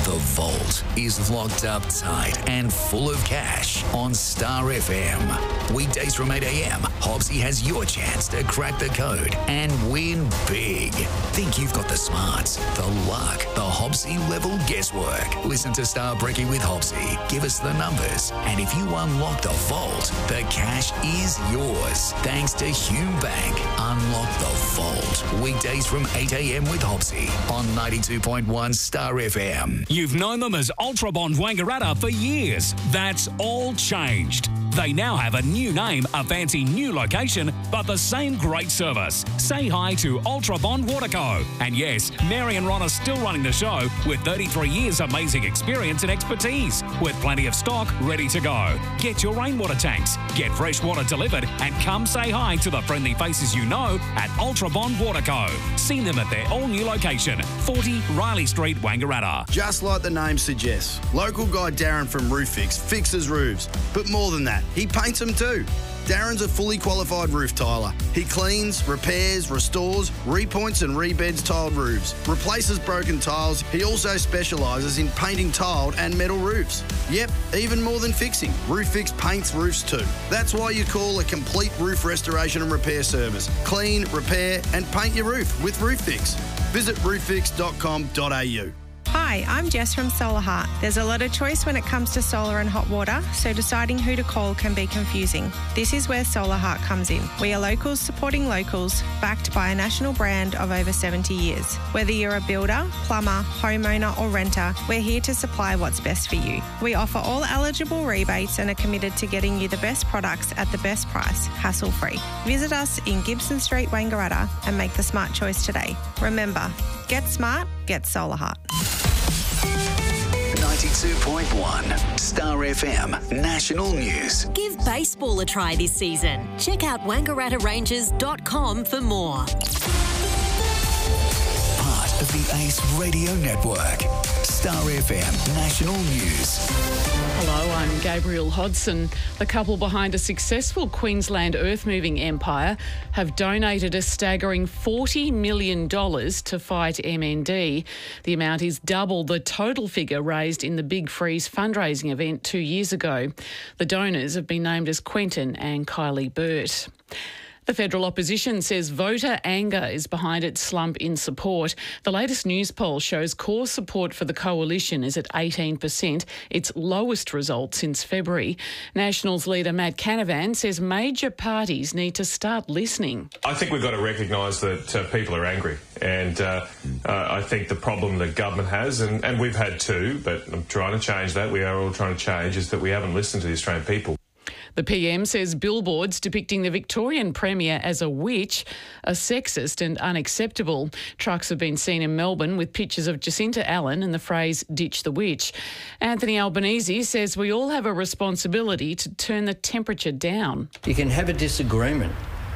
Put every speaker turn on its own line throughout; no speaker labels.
The Vault is locked up tight and full of cash on Star FM. Weekdays from 8 a.m, Hobbsy has your chance to crack the code and win big. Think you've got the smarts, the luck, the Hobbsy level guesswork. Listen to Star Brekkie with Hobbsy. Give us the numbers, and if you unlock the Vault, the cash is yours. Thanks to Hume Bank. Unlock the Vault. Weekdays from 8 a.m. with Hobbsy on 92.1 Star FM.
You've known them as Ultrabond Wangaratta for years. That's all changed. They now have a new name, a fancy new location, but the same great service. Say hi to Ultrabond Waterco. And yes, Mary and Ron are still running the show with 33 years amazing experience and expertise, with plenty of stock ready to go. Get your rainwater tanks, get fresh water delivered, and come say hi to the friendly faces you know at Ultrabond Waterco. See them at their all-new location, 40 Riley Street, Wangaratta.
Just like the name suggests, local guy Darren from Roofix fixes roofs. But more than that, he paints them too. Darren's a fully qualified roof tiler. He cleans, repairs, restores, repoints and rebeds tiled roofs, replaces broken tiles. He also specialises in painting tiled and metal roofs. Yep, even more than fixing, Roofix paints roofs too. That's why you call a complete roof restoration and repair service. Clean, repair and paint your roof with Roofix. Visit roofix.com.au.
Hi, I'm Jess from Solar Heart. There's a lot of choice when it comes to solar and hot water, so deciding who to call can be confusing. This is where Solar Heart comes in. We are locals supporting locals, backed by a national brand of over 70 years. Whether you're a builder, plumber, homeowner or renter, we're here to supply what's best for you. We offer all eligible rebates and are committed to getting you the best products at the best price, hassle-free. Visit us in Gibson Street, Wangaratta and make the smart choice today. Remember, get smart, get Solar Heart.
92.1 Star FM National News.
Give baseball a try this season. Check out wangarattaranges.com for more.
Part of the Ace Radio Network. Star FM National News.
Hello, I'm Gabriel Hodson. The couple behind a successful Queensland earth-moving empire have donated a staggering $40 million to fight MND. The amount is double the total figure raised in the Big Freeze fundraising event 2 years ago. The donors have been named as Quentin and Kylie Burt. The federal opposition says voter anger is behind its slump in support. The latest news poll shows core support for the coalition is at 18%, its lowest result since February. Nationals leader Matt Canavan says major parties need to start listening.
I think we've got to recognise that people are angry, and I think the problem that government has, and we've had too, but I'm trying to change that, we are all trying to change, is that we haven't listened to the Australian people.
The PM says billboards depicting the Victorian Premier as a witch are sexist and unacceptable. Trucks have been seen in Melbourne with pictures of Jacinta Allen and the phrase "ditch the witch." Anthony Albanese says we all have a responsibility to turn the temperature down.
You can have a disagreement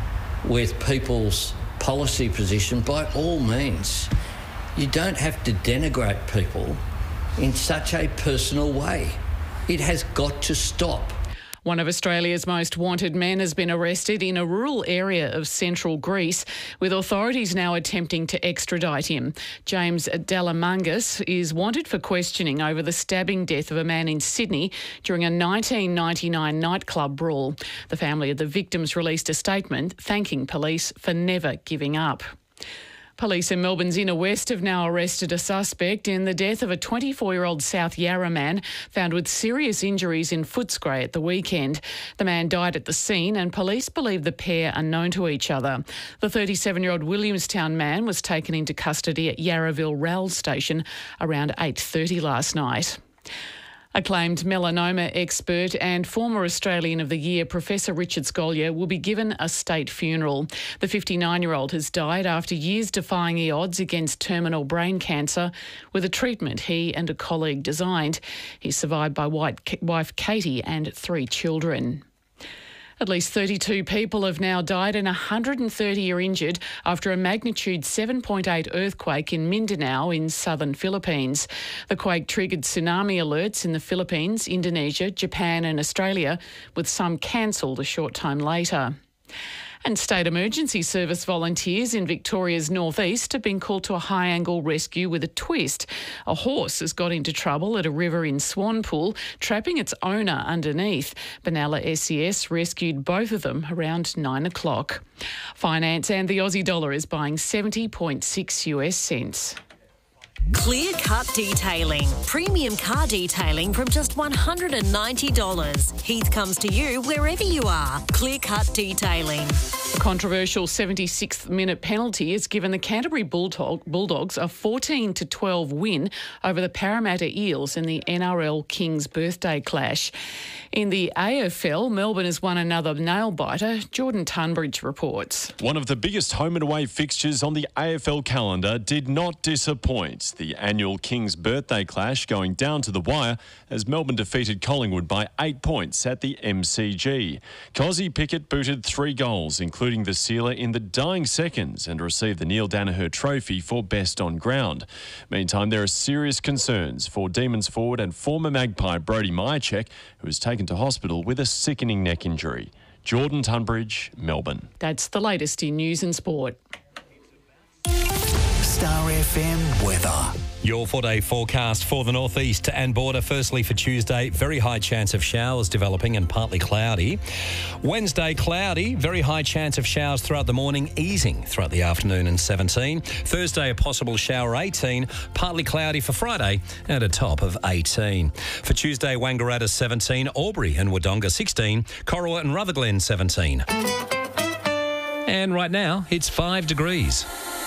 with people's policy position by all means. You don't have to denigrate people in such a personal way. It has got to stop.
One of Australia's most wanted men has been arrested in a rural area of central Greece, with authorities now attempting to extradite him. James Delamangas is wanted for questioning over the stabbing death of a man in Sydney during a 1999 nightclub brawl. The family of the victims released a statement thanking police for never giving up. Police in Melbourne's inner west have now arrested a suspect in the death of a 24-year-old South Yarra man found with serious injuries in Footscray at the weekend. The man died at the scene and police believe the pair are known to each other. The 37-year-old Williamstown man was taken into custody at Yarraville Rail Station around 8:30 last night. Acclaimed melanoma expert and former Australian of the Year, Professor Richard Scolyer, will be given a state funeral. The 59-year-old has died after years defying the odds against terminal brain cancer with a treatment he and a colleague designed. He's survived by wife Katie and 3 children. At least 32 people have now died and 130 are injured after a magnitude 7.8 earthquake in Mindanao in southern Philippines. The quake triggered tsunami alerts in the Philippines, Indonesia, Japan and Australia, with some cancelled a short time later. And State Emergency Service volunteers in Victoria's northeast have been called to a high-angle rescue with a twist. A horse has got into trouble at a river in Swanpool, trapping its owner underneath. Benalla SES rescued both of them around 9 o'clock. Finance and the Aussie dollar is buying 70.6 US cents.
Clear Cut Detailing. Premium car detailing from just $190. Heath comes to you wherever you are. Clear Cut Detailing.
A controversial 76th minute penalty has given the Canterbury Bulldogs a 14-12 win over the Parramatta Eels in the NRL Kings birthday clash. In the AFL, Melbourne has won another nail-biter. Jordan Tunbridge reports.
One of the biggest home and away fixtures on the AFL calendar did not disappoint. The annual Kings birthday clash going down to the wire as Melbourne defeated Collingwood by 8 points at the MCG. Cozzy Pickett booted 3 goals, including the sealer in the dying seconds, and received the Neil Danaher Trophy for best on ground. Meantime, there are serious concerns for Demons forward and former Magpie Brodie Myercheck, who was taken to hospital with a sickening neck injury. Jordan Tunbridge, Melbourne.
That's the latest in news and sport.
Star FM weather.
Your 4-day forecast for the northeast and border. Firstly, for Tuesday, very high chance of showers developing and partly cloudy. Wednesday, cloudy, very high chance of showers throughout the morning, easing throughout the afternoon and 17. Thursday, a possible shower, 18. Partly cloudy for Friday and a top of 18. For Tuesday, Wangaratta 17, Albury and Wodonga 16, Corowa and Rutherglen 17. And right now, it's 5 degrees.